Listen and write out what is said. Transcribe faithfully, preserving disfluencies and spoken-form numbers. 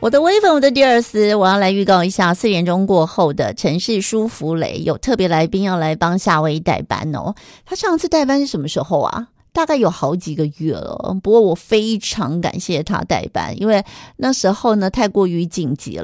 我的微粉，我的第二丝，我要来预告一下，四点钟过后的城市舒芙蕾有特别来宾要来帮夏威代班哦。他上次代班是什么时候啊？大概有好几个月了，不过我非常感谢他代班，因为那时候呢太过于紧急了。